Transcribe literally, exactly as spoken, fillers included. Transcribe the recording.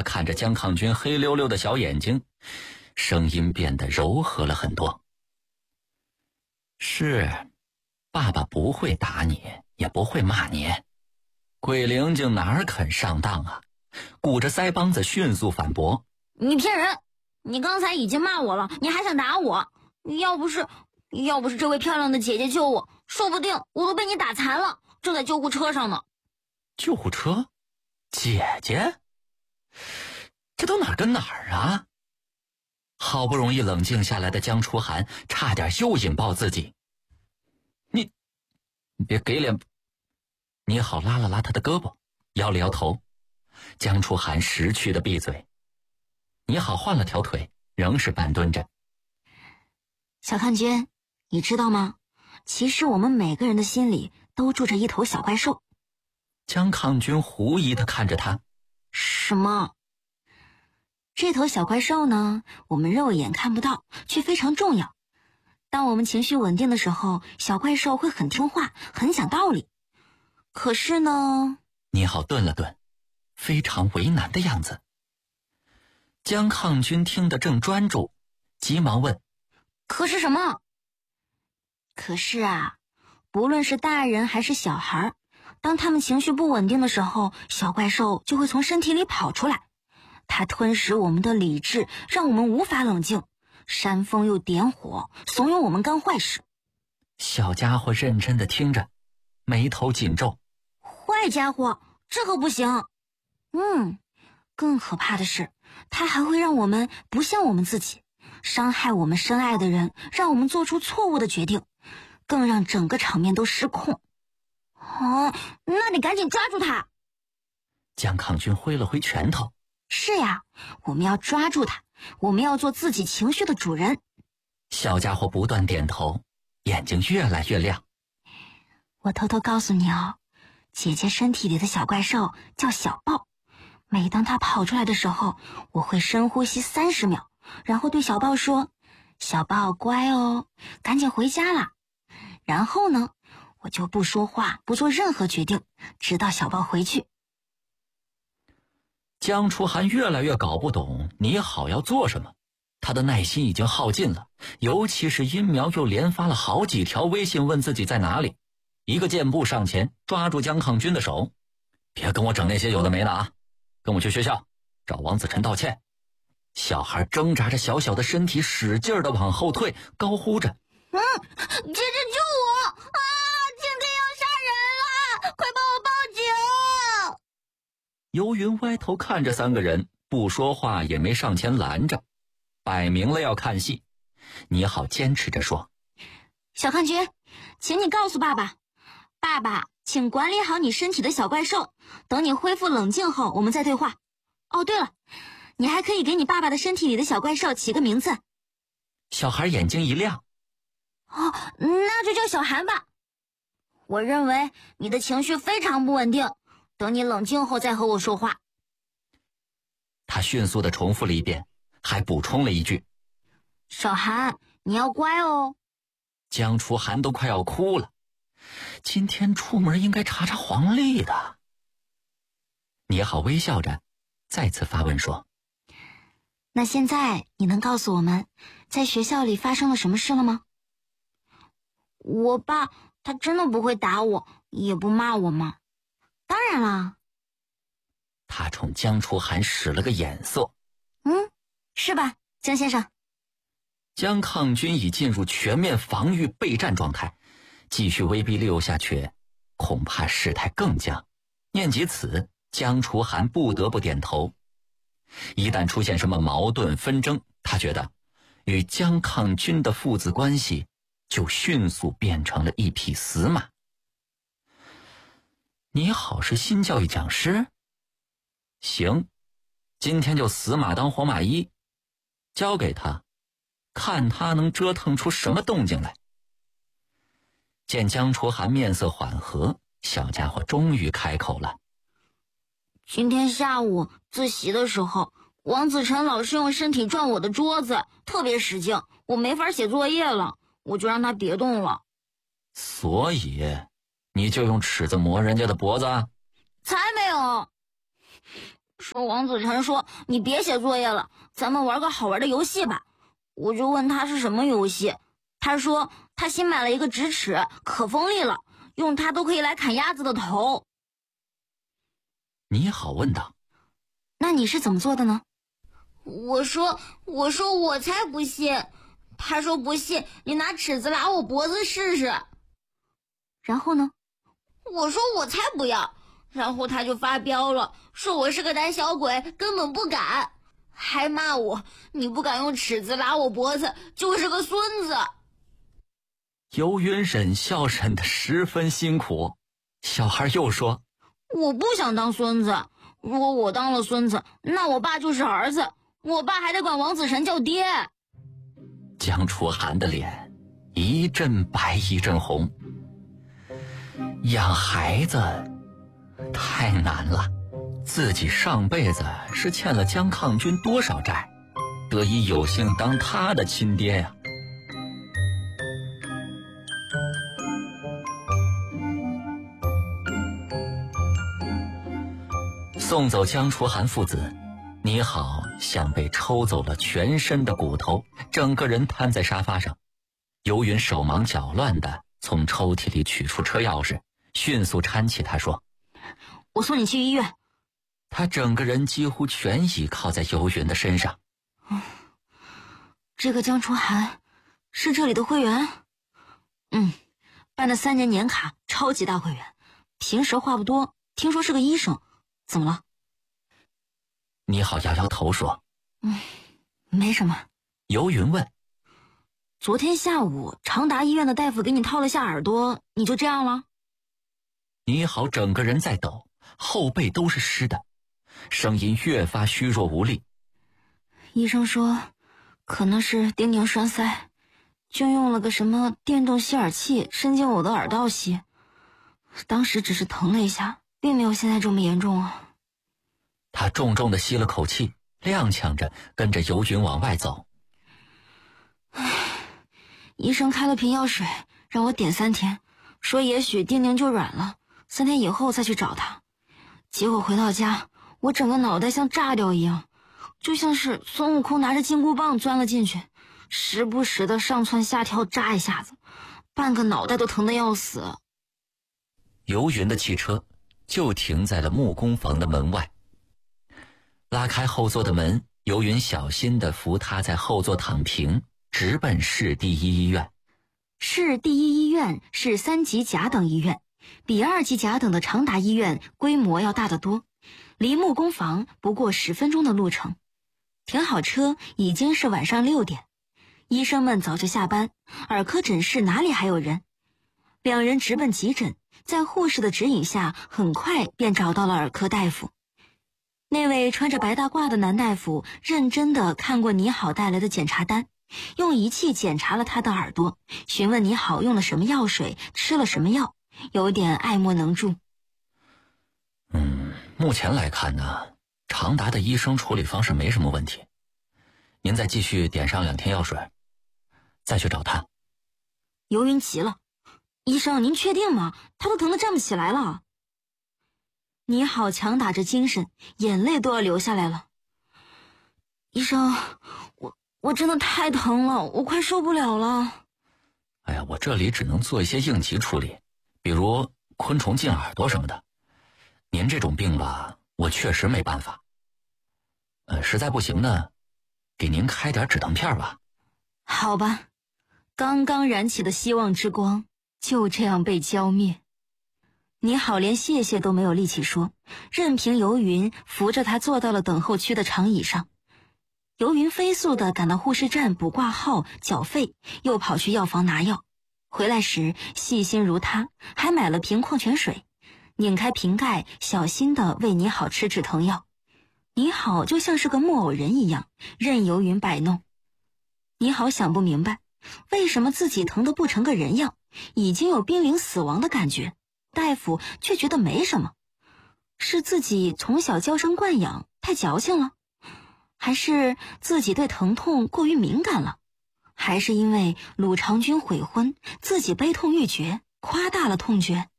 爸看着江抗军黑溜溜的小眼睛，声音变得柔和了很多。是，爸爸不会打你，也不会骂你。鬼灵精哪儿肯上当啊？鼓着腮帮子迅速反驳： 你骗人！你刚才已经骂我了，你还想打我？要不是要不是这位漂亮的姐姐救我，说不定我都被你打残了，正在救护车上呢。 救护车？姐姐？这都哪儿跟哪儿啊？好不容易冷静下来的江初寒差点又引爆自己。你你别给脸！你好拉了拉他的胳膊，摇了摇头。江初寒识趣的闭嘴。你好换了条腿，仍是半蹲着。 小抗军，你知道吗？其实我们每个人的心里都住着一头小怪兽。 江抗军狐疑地看着他。 什么？这头小怪兽呢，我们肉眼看不到，却非常重要。当我们情绪稳定的时候，小怪兽会很听话，很讲道理。可是呢…… 你好顿了顿，非常为难的样子。江抗军听得正专注，急忙问： 可是什么？可是啊，不论是大人还是小孩，当他们情绪不稳定的时候，小怪兽就会从身体里跑出来。它吞噬我们的理智，让我们无法冷静，煽风又点火，怂恿我们干坏事。 小家伙认真地听着，眉头紧皱。 坏家伙，这可不行。嗯，更可怕的是，它还会让我们不像我们自己，伤害我们深爱的人，让我们做出错误的决定，更让整个场面都失控。哦，那你赶紧抓住他！ 江抗军挥了挥拳头。 是呀，我们要抓住他，我们要做自己情绪的主人。 小家伙不断点头，眼睛越来越亮。 我偷偷告诉你哦，姐姐身体里的小怪兽叫小豹。每当它跑出来的时候，我会深呼吸三十秒，然后对小豹说：小豹乖哦，赶紧回家啦。然后呢，我就不说话，不做任何决定，直到小豹回去。 江初寒越来越搞不懂你好要做什么，他的耐心已经耗尽了，尤其是殷苗又连发了好几条微信问自己在哪里。一个箭步上前抓住江抗军的手：别跟我整那些有的没的啊，跟我去学校找王子辰道歉。小孩挣扎着小小的身体使劲地往后退，高呼着： 嗯，姐姐救我啊！今天要杀人了，快帮我报警！ 游云歪头看着三个人，不说话，也没上前拦着，摆明了要看戏。你好坚持着说： 小抗军，请你告诉爸爸，爸爸，请管理好你身体的小怪兽，等你恢复冷静后，我们再对话。哦，对了，你还可以给你爸爸的身体里的小怪兽起个名字。 小孩眼睛一亮： 哦，那就叫小韩吧。我认为你的情绪非常不稳定，等你冷静后再和我说话。 他迅速地重复了一遍，还补充了一句： 小韩，你要乖哦。 江初寒都快要哭了，今天出门应该查查黄历的。你好微笑着再次发问说： 那现在你能告诉我们在学校里发生了什么事了吗？我爸他真的不会打我，也不骂我吗？当然啦。 他冲江初寒使了个眼色。 嗯，是吧，江先生？ 江抗军已进入全面防御备战状态，继续威逼利诱下去，恐怕事态更僵。念及此，江初寒不得不点头。一旦出现什么矛盾纷争，他觉得与江抗军的父子关系就迅速变成了一匹死马。你好是新教育讲师？行，今天就死马当活马医，交给他，看他能折腾出什么动静来。见江初寒面色缓和，小家伙终于开口了： 今天下午自习的时候，王子辰老是用身体撞我的桌子，特别使劲，我没法写作业了，我就让他别动了。 所以你就用尺子磨人家的脖子？ 才没有！ 说王子辰说你别写作业了，咱们玩个好玩的游戏吧。我就问他是什么游戏，他说他新买了一个直尺，可锋利了，用它都可以来砍鸭子的头。 你好问道： 那你是怎么做的呢？ 我说我说我才不信。他说不信你拿尺子拉我脖子试试。 然后呢？ 我说我才不要。然后他就发飙了，说我是个胆小鬼，根本不敢，还骂我你不敢用尺子拉我脖子就是个孙子。 游云忍笑忍得十分辛苦。小孩又说： 我不想当孙子，如果我当了孙子，那我爸就是儿子，我爸还得管王子辰叫爹。 江楚寒的脸一阵白一阵红。养孩子太难了，自己上辈子是欠了江抗军多少债，得以有幸当他的亲爹呀。送走江楚寒父子，你好像被抽走了全身的骨头，整个人瘫在沙发上。游云手忙脚乱地从抽屉里取出车钥匙，迅速搀起他说： 我送你去医院。 他整个人几乎全倚靠在游云的身上。 嗯，这个江楚寒是这里的会员？嗯，办的三年年卡，超级大会员，平时话不多，听说是个医生。怎么了？ 你好摇摇头说： 嗯，没什么。 游云问： 昨天下午长达医院的大夫给你掏了下耳朵，你就这样了？ 你好整个人在抖，后背都是湿的，声音越发虚弱无力。 医生说可能是丁宁栓塞，就用了个什么电动吸耳器伸进我的耳道吸，当时只是疼了一下，并没有现在这么严重啊。 他重重地吸了口气，踉跄着跟着游云往外走。 唉，医生开了瓶药水让我点三天，说也许丁宁就软了，三天以后再去找他。结果回到家，我整个脑袋像炸掉一样，就像是孙悟空拿着金箍棒钻了进去，时不时的上蹿下跳扎一下子，半个脑袋都疼得要死。 游云的汽车就停在了木工房的门外。拉开后座的门，游云小心地扶他在后座躺平，直奔市第一医院。 市第一医院是三级甲等医院，比二级甲等的长达医院规模要大得多，离木工房不过十分钟的路程。停好车，已经是晚上六点，医生们早就下班，耳科诊室哪里还有人？两人直奔急诊，在护士的指引下，很快便找到了耳科大夫。那位穿着白大褂的男大夫认真地看过倪好带来的检查单，用仪器检查了他的耳朵，询问倪好用了什么药水，吃了什么药，有点爱莫能助。 嗯，目前来看呢，长达的医生处理方式没什么问题。您再继续点上两天药水，再去找他。 游云急了：医生，您确定吗？他都疼得站不起来了。倪好强打着精神，眼泪都要流下来了。医生，我我真的太疼了，我快受不了了。 哎呀，我这里只能做一些应急处理，比如昆虫进耳朵什么的。您这种病吧，我确实没办法。呃，实在不行呢，给您开点止疼片吧。 好吧，刚刚燃起的希望之光就这样被浇灭。倪好连谢谢都没有力气说，任凭游云扶着他坐到了等候区的长椅上。游云飞速地赶到护士站补挂号缴费，又跑去药房拿药。回来时细心如他，还买了瓶矿泉水，拧开瓶盖，小心地喂倪好吃止疼药。倪好就像是个木偶人一样，任游云摆弄。倪好想不明白，为什么自己疼得不成个人样，已经有濒临死亡的感觉，大夫却觉得没什么。是自己从小娇生惯养太矫情了，还是自己对疼痛过于敏感了，还是因为鲁长君悔婚，自己悲痛欲绝，夸大了痛觉？